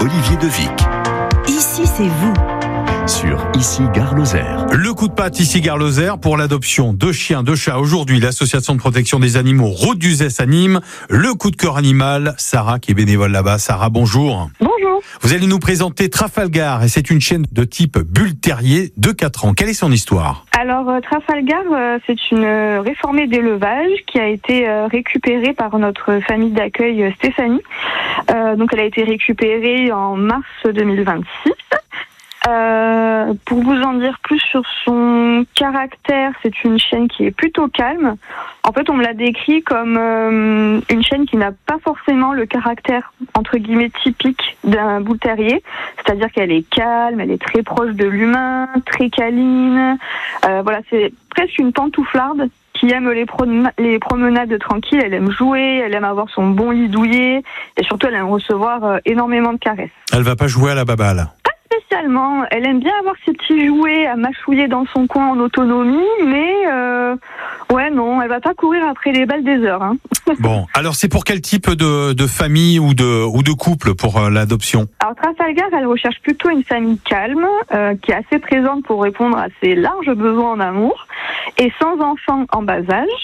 Olivier Devic. Ici, c'est vous. Sur Ici Gare Lozère. Le coup de patte Ici Gare Lozère pour l'adoption de chiens, de chats. Aujourd'hui, l'association de protection des animaux Route d'Uzès anime le coup de cœur animal. Sarah qui est bénévole là-bas. Sarah, bonjour. Bonjour. Vous allez nous présenter Trafalgar et c'est une chienne de type bull terrier de 4 ans. Quelle est son histoire ? Alors Trafalgar, c'est une réformée d'élevage qui a été récupérée par notre famille d'accueil Stéphanie. Donc elle a été récupérée en mars 2026. Pour vous en dire plus sur son caractère, c'est une chienne qui est plutôt calme. En fait, on me l'a décrit comme une chienne qui n'a pas forcément le caractère entre guillemets typique d'un bull terrier, c'est-à-dire qu'elle est calme, elle est très proche de l'humain, très câline. Voilà, c'est presque une pantouflarde qui aime les promenades tranquilles. Elle aime jouer, elle aime avoir son bon lit douillet et surtout elle aime recevoir énormément de caresses. Elle va pas jouer à la baballe. Spécialement, elle aime bien avoir ses petits jouets à mâchouiller dans son coin en autonomie, mais ouais non, elle va pas courir après les balles des heures. Hein. Bon, alors c'est pour quel type de famille ou de couple pour l'adoption ? Alors Trafalgar, elle recherche plutôt une famille calme, qui est assez présente pour répondre à ses larges besoins en amour, et sans enfants en bas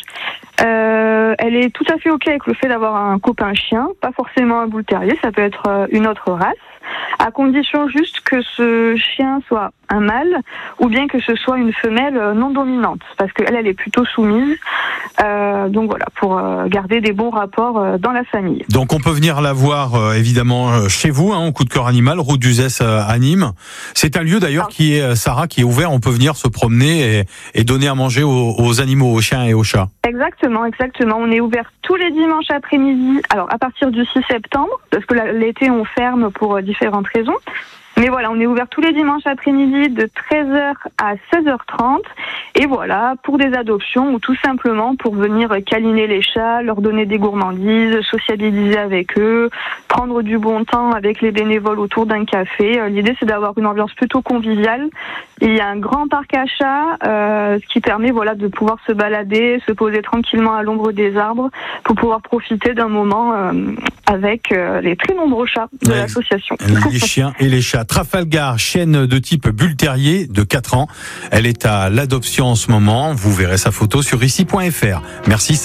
âge. Elle est tout à fait ok avec le fait d'avoir un copain chien, pas forcément un bull terrier, ça peut être une autre race, à condition juste que ce chien soit un mâle ou bien que ce soit une femelle non dominante, parce qu'elle est plutôt soumise. Donc voilà, pour garder des bons rapports dans la famille. Donc on peut venir la voir évidemment chez vous, au coup de cœur animal, Route d'Uzès à Nîmes. C'est un lieu d'ailleurs qui est, Sarah, qui est ouvert, on peut venir se promener et donner à manger aux animaux, aux chiens et aux chats. Exactement. On est ouvert tous les dimanches après-midi, alors à partir du 6 septembre, parce que l'été on ferme pour différentes raisons. Mais voilà, on est ouvert tous les dimanches après-midi de 13h à 16h30. Et voilà, pour des adoptions ou tout simplement pour venir câliner les chats, leur donner des gourmandises, sociabiliser avec eux, prendre du bon temps avec les bénévoles autour d'un café. L'idée, c'est d'avoir une ambiance plutôt conviviale. Il y a un grand parc à chats, ce qui permet voilà, de pouvoir se balader, se poser tranquillement à l'ombre des arbres pour pouvoir profiter d'un moment avec les très nombreux chats de l'association. Les chiens et les chats. Trafalgar, chienne de type bull terrier de 4 ans. Elle est à l'adoption en ce moment. Vous verrez sa photo sur ici.fr. Merci.